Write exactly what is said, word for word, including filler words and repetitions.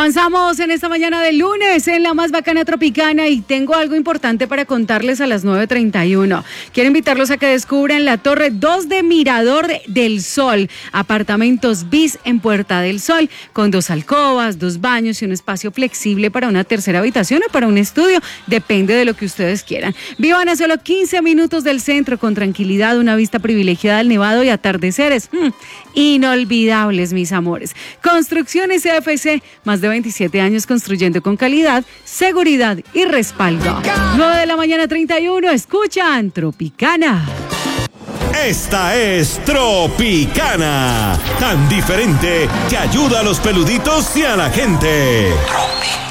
Avanzamos en esta mañana de lunes en la más bacana tropicana y tengo algo importante para contarles a las nueve treinta y uno. Quiero invitarlos a que descubran la Torre dos de Mirador del Sol, apartamentos bis en Puerta del Sol, con dos alcobas, dos baños y un espacio flexible para una tercera habitación o para un estudio, depende de lo que ustedes quieran. Vivan a solo quince minutos del centro con tranquilidad, una vista privilegiada al nevado y atardeceres. Hmm, inolvidables, mis amores. Construcciones C F C, más de veintisiete años construyendo con calidad, seguridad y respaldo. nueve de la mañana treinta y uno, escuchan Tropicana. Esta es Tropicana, tan diferente que ayuda a los peluditos y a la gente. Tropicana.